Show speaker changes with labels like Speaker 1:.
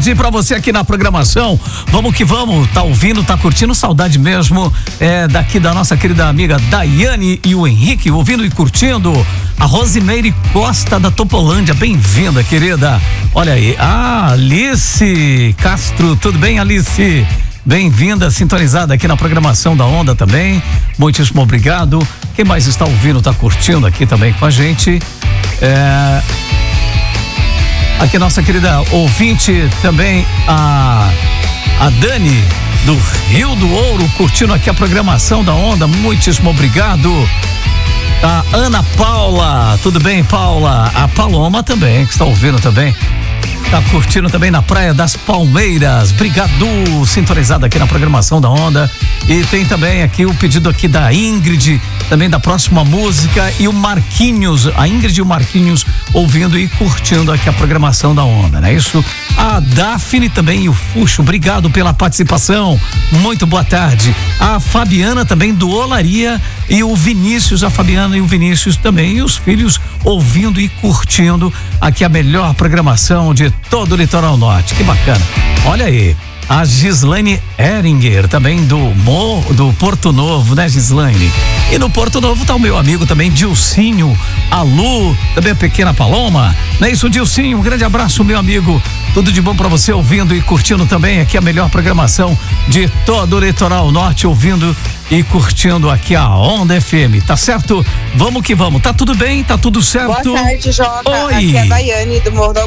Speaker 1: tarde pra você aqui na programação. Vamos que vamos, tá ouvindo, tá curtindo, saudade mesmo daqui da nossa querida amiga Daiane e o Henrique, ouvindo e curtindo. A Rosimeire Costa da Topolândia, bem-vinda, querida. Olha aí, Alice Castro, tudo bem, Alice? Bem-vinda, sintonizada aqui na programação da Onda também. Muitíssimo obrigado. Quem mais está ouvindo, tá curtindo aqui também com a gente? Aqui nossa querida ouvinte também, a Dani do Rio do Ouro, curtindo aqui a programação da Onda. Muitíssimo obrigado. A Ana Paula, tudo bem, Paula? A Paloma também, que está ouvindo também. Tá curtindo também na Praia das Palmeiras. Obrigado, sintonizado aqui na programação da Onda. E tem também aqui o pedido aqui da Ingrid, também da próxima música, e o Marquinhos, a Ingrid e o Marquinhos ouvindo e curtindo aqui a programação da Onda, não é isso? A Daphne também e o Fuxo, obrigado pela participação. Muito boa tarde. A Fabiana também do Olaria e o Vinícius, a Fabiana e o Vinícius também, e os filhos ouvindo e curtindo aqui a melhor programação de todo o Litoral Norte. Que bacana. Olha aí, a Gislaine Eringer também do Porto Novo, né, Gislaine? E no Porto Novo tá o meu amigo também, Dilcinho, a Lu, também a pequena Paloma, não é isso, Dilcinho? Um grande abraço, meu amigo. Tudo de bom pra você, ouvindo e curtindo também aqui a melhor programação de todo o Litoral Norte, ouvindo e curtindo aqui a Onda FM, tá certo? Vamos que vamos, tá tudo bem? Tá tudo certo?
Speaker 2: Boa tarde, Jota.
Speaker 1: Oi.
Speaker 2: Aqui é a Daiane do Morro do